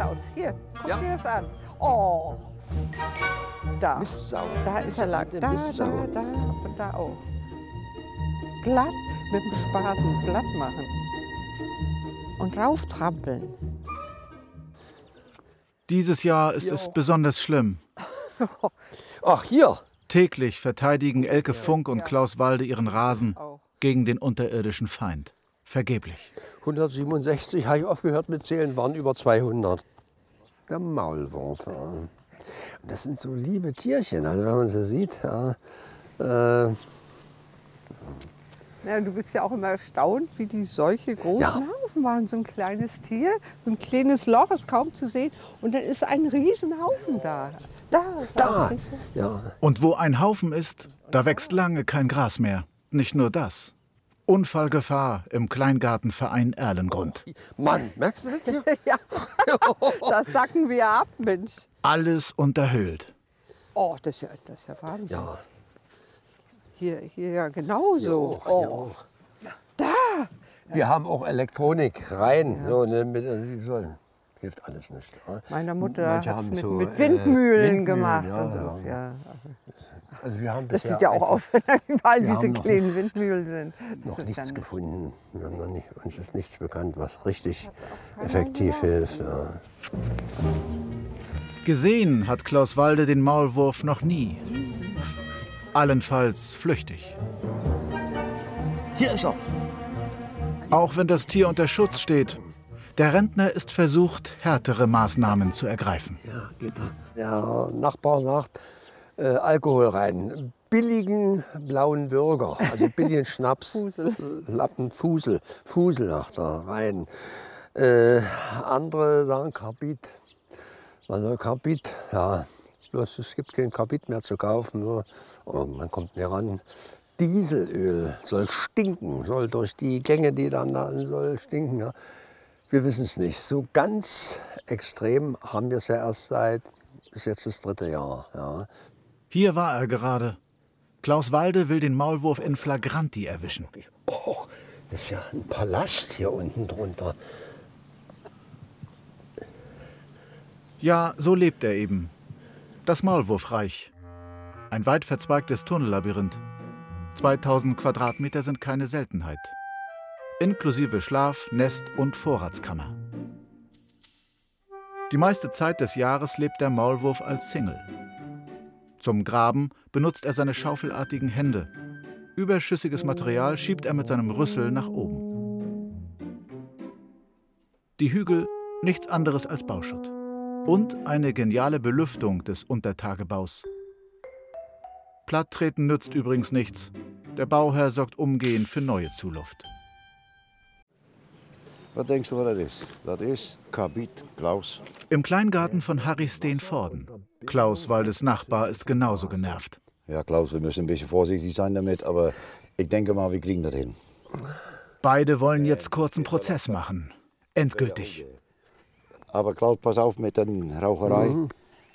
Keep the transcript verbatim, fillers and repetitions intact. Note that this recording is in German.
Klaus, hier, guck Ja. dir das an. Oh, da, Mistsau. da ist er lang. Da, da, Mistsau. da und da auch. Glatt mit dem Spaten glatt machen und rauftrampeln. Dieses Jahr ist es besonders schlimm. Ach, hier. Täglich verteidigen Elke Funk und Ja. Klaus Walde ihren Rasen Auch. gegen den unterirdischen Feind. Vergeblich. hundertsiebenundsechzig habe ich aufgehört mit Zählen, waren über zweihundert. Der Maulwurf. Ja. Und das sind so liebe Tierchen, also wenn man sie sieht. Ja, äh, Ja, du bist ja auch immer erstaunt, wie die solche großen Ja. Haufen waren. So ein kleines Tier, so ein kleines Loch ist kaum zu sehen. Und dann ist ein Riesenhaufen da. Da, da. Ja. Und wo ein Haufen ist, da wächst lange kein Gras mehr. Nicht nur das. Unfallgefahr im Kleingartenverein Erlengrund. Mann, merkst du das hier? Ja, das sacken wir ab, Mensch. Alles unterhöhlt. Oh, das ist ja, das ist ja Wahnsinn. Ja. Hier, hier ja genauso. Hier auch, hier Oh. auch. Wir haben auch Elektronik rein. So, ne, mit, die sollen. Hilft alles nicht. Ja. Meiner Mutter Manche hat es haben mit, so, mit äh, Windmühlen, Windmühlen, gemacht. ja, und so. ja. Ja. Also wir haben Das bisher sieht ja auch einfach aus, wenn da überall wir diese haben noch kleinen Windmühlen sind. noch Das nichts kann- gefunden. Wir haben noch nicht, uns ist nichts bekannt, was richtig effektiv hilft. Ja. Gesehen hat Klaus Walde den Maulwurf noch nie. Allenfalls flüchtig. Hier ist er. Auch wenn das Tier unter Schutz steht, der Rentner ist versucht, härtere Maßnahmen zu ergreifen. Ja, geht er. Der Nachbar sagt, äh, Alkohol rein. Billigen blauen Würger, also billigen Schnaps, Fusel. Lappen, Fusel, Fusel nach da rein. Äh, andere sagen Karbid. Also Karbid, ja, bloß es gibt kein Karbid mehr zu kaufen, nur, oder man kommt nicht ran. Dieselöl soll stinken, soll durch die Gänge, die dann da soll stinken. Ja. Wir wissen es nicht. So ganz extrem haben wir es ja erst seit, ist jetzt das dritte Jahr. Ja. Hier war er gerade. Klaus Walde will den Maulwurf in Flagranti erwischen. Oh, das ist ja ein Palast hier unten drunter. Ja, so lebt er eben. Das Maulwurfreich. Ein weit verzweigtes Tunnellabyrinth. zweitausend Quadratmeter sind keine Seltenheit. Inklusive Schlaf-, Nest- und Vorratskammer. Die meiste Zeit des Jahres lebt der Maulwurf als Single. Zum Graben benutzt er seine schaufelartigen Hände. Überschüssiges Material schiebt er mit seinem Rüssel nach oben. Die Hügel nichts anderes als Bauschutt. Und eine geniale Belüftung des Untertagebaus. Platttreten nützt übrigens nichts. Der Bauherr sorgt umgehend für neue Zuluft. Was denkst du, was das ist? Das ist Karbid, Klaus. Im Kleingarten von Harry Steen-Vorden. Klaus Waldes Nachbar ist genauso genervt. Ja, Klaus, wir müssen ein bisschen vorsichtig sein damit, aber ich denke mal, wir kriegen das hin. Beide wollen jetzt kurzen Prozess machen. Endgültig. Aber Klaus, pass auf mit der Raucherei. Mhm.